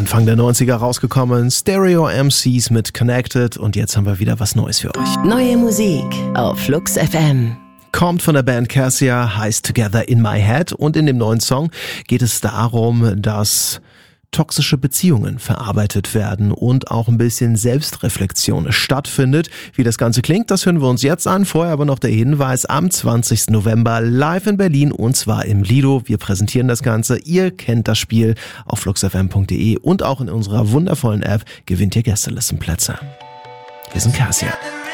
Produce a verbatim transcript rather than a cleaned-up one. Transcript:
Anfang der neunziger rausgekommen. Stereo M Cs mit Connected und jetzt haben wir wieder was Neues für euch. Neue Musik auf Flux F M. Kommt von der Band Cassia, heißt Together in My Head und in dem neuen Song geht es darum, dass toxische Beziehungen verarbeitet werden und auch ein bisschen Selbstreflexion stattfindet. Wie das Ganze klingt, das hören wir uns jetzt an. Vorher aber noch der Hinweis, am zwanzigsten November live in Berlin und zwar im Lido. Wir präsentieren das Ganze. Ihr kennt das Spiel auf flux f m punkt d e und auch in unserer wundervollen App gewinnt ihr Gästelistenplätze. Wir sind Cassia.